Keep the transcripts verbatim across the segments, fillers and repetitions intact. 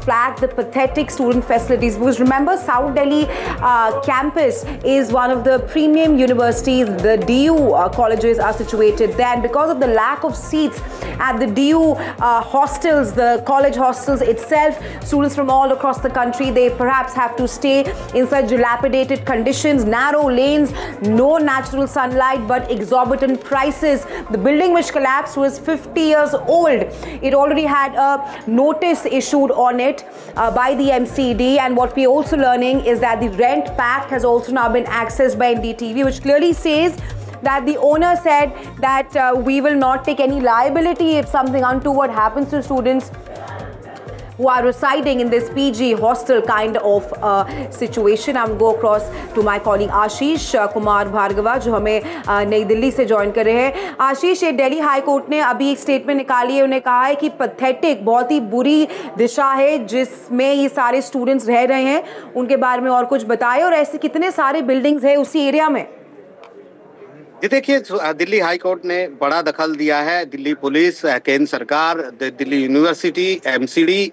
flagged the pathetic student facilities, because remember, South Delhi uh, campus is one of the premium universities. The D U uh, colleges are situated there, and because of the lack of seats at the D U uh, hostels, the college hostels itself, students from all across the country, they perhaps have to stay in such dilapidated conditions, narrow lanes, no natural sunlight, but exorbitant prices. The building which collapsed was fifty years old. It already had a notice issued on it uh, by the M C D, and what we're also learning is that the rent pact has also now been accessed by N D T V, which clearly says that the owner said that uh, we will not take any liability if something untoward happens to students who are residing in this P G hostel kind of uh, situation. I'm go across to my colleague Ashish uh, Kumar Bhargava, जो हमें uh, नई दिल्ली से join कर रहे हैं. आशीष, ये Delhi high court ने अभी एक स्टेटमेंट निकाली है. उन्हें कहा है कि पैथेटिक, बहुत ही बुरी दिशा है जिसमें ये सारे स्टूडेंट्स रह रहे हैं. उनके बारे में और कुछ बताएं, और ऐसे कितने सारे बिल्डिंग्स हैं उसी एरिया में. जी देखिए, दिल्ली हाई कोर्ट ने बड़ा दखल दिया है. दिल्ली पुलिस, केंद्र सरकार, दिल्ली यूनिवर्सिटी, एमसीडी,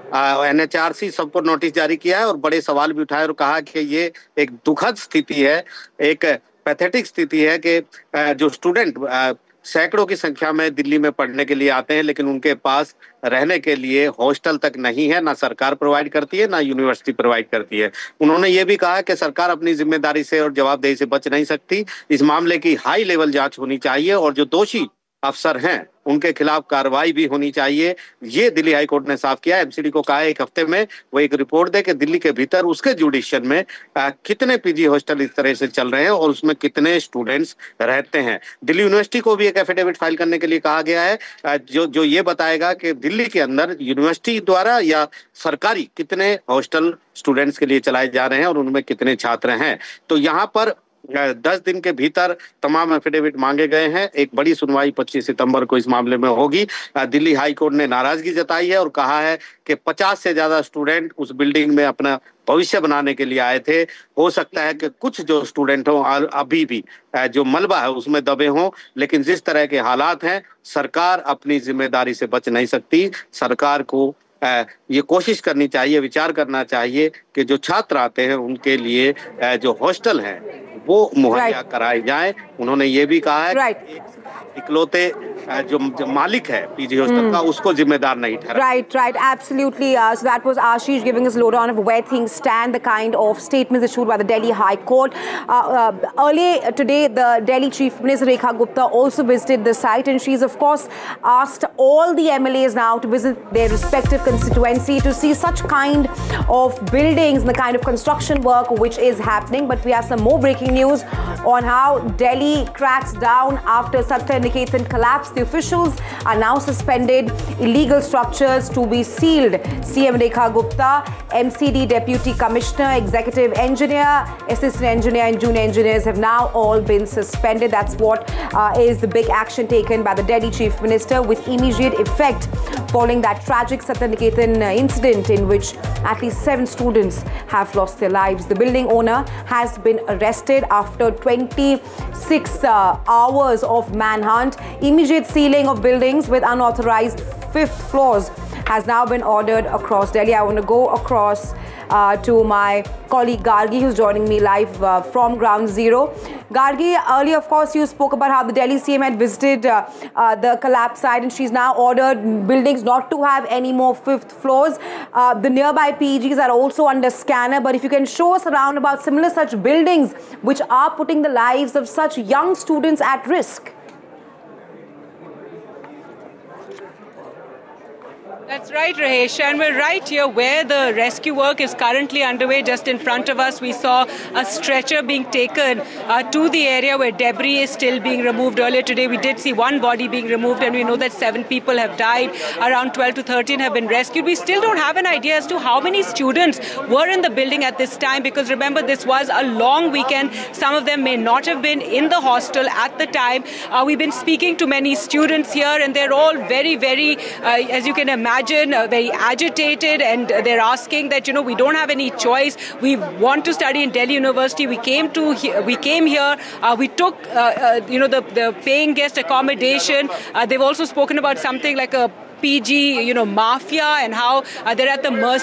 एनएचआरसी सबको नोटिस जारी किया है और बड़े सवाल भी उठाए और कहा कि ये एक दुखद स्थिति है, एक पैथेटिक स्थिति है कि जो स्टूडेंट सैकड़ों की संख्या में दिल्ली में पढ़ने के लिए आते हैं, लेकिन उनके पास रहने के लिए हॉस्टल तक नहीं है, ना सरकार प्रोवाइड करती है, ना यूनिवर्सिटी प्रोवाइड करती है. उन्होंने ये भी कहा कि सरकार अपनी जिम्मेदारी से और जवाबदेही से बच नहीं सकती. इस मामले की हाई लेवल जांच होनी चाहिए और जो दोषी अफसर हैं उनके खिलाफ कार्रवाई भी होनी चाहिए. ये दिल्ली हाई कोर्ट ने साफ किया. एमसीडी को कहा है एक हफ्ते में वो एक रिपोर्ट दे कि दिल्ली के भीतर उसके जुडिशन में आ, कितने पीजी हॉस्टल इस तरह से चल रहे हैं और उसमें कितने स्टूडेंट्स रहते हैं. दिल्ली यूनिवर्सिटी को भी एक एफिडेविट फाइल करने के लिए कहा गया है, आ, जो जो ये बताएगा कि दिल्ली के अंदर यूनिवर्सिटी द्वारा या सरकारी कितने हॉस्टल स्टूडेंट्स के लिए चलाए जा रहे हैं और उनमें कितने छात्र हैं. तो यहाँ पर दस दिन के भीतर तमाम एफिडेविट मांगे गए हैं. एक बड़ी सुनवाई पच्चीस सितंबर को इस मामले में होगी. दिल्ली हाई कोर्ट ने नाराजगी जताई है और कहा है कि पचास से ज्यादा स्टूडेंट उस बिल्डिंग में अपना भविष्य बनाने के लिए आए थे. हो सकता है कि कुछ जो स्टूडेंट हों अभी भी जो मलबा है उसमें दबे हों, लेकिन जिस तरह के हालात हैं सरकार अपनी जिम्मेदारी से बच नहीं सकती. सरकार को ये कोशिश करनी चाहिए, विचार करना चाहिए कि जो छात्र आते हैं उनके लिए जो हॉस्टल हैं वो मुहैया कराए जाएं. उन्होंने ये भी कहा है कि इकलौते जो, जो मालिक है पीजी हॉस्टल का उसको जिम्मेदार नहीं ठहरा. Right, right, absolutely. Uh, so that was Ashish giving us a lowdown of where things stand, the kind of statements issued by the Delhi High Court. Uh, uh, earlier today, the Delhi Chief Minister Rekha Gupta also visited the site, and she's of course asked all the M L As now to visit their respective constituency to see such kind of buildings and the kind of construction work which is happening. But we have some more breaking news on how Delhi cracks down after Satyaniketan collapse. The officials are now suspended illegal structures to be sealed. C M Rekha Gupta, M C D Deputy Commissioner, Executive Engineer, Assistant Engineer and Junior Engineers have now all been suspended. That's what uh, is the big action taken by the Delhi Chief Minister with immediate effect following that tragic Satyaniketan uh, incident in which at least seven students have lost their lives. The building owner has been arrested after twenty-six uh, hours of manhunt. Immediate sealing of buildings with unauthorized fifth floors has now been ordered across Delhi. I want to go across uh, to my colleague Gargi, who's joining me live uh, from Ground Zero. Gargi, earlier, of course, you spoke about how the Delhi C M had visited uh, uh, the collapse site, and she's now ordered buildings not to have any more fifth floors. Uh, the nearby P Gs are also under scanner, but if you can show us around about similar such buildings which are putting the lives of such young students at risk. That's right, Rahesh, and we're right here where the rescue work is currently underway. Just in front of us, we saw a stretcher being taken uh, to the area where debris is still being removed. Earlier today, we did see one body being removed, and we know that seven people have died. Around twelve to thirteen have been rescued. We still don't have an idea as to how many students were in the building at this time, because remember, this was a long weekend. Some of them may not have been in the hostel at the time. Uh, we've been speaking to many students here, and they're all very, very, uh, as you can imagine, Uh, very agitated, and uh, they're asking that, you know, we don't have any choice. We want to study in Delhi University. We came to we came here. Uh, we took uh, uh, you know the the paying guest accommodation. Uh, they've also spoken about something like a P G, you know, mafia, and how uh, they're at the mercy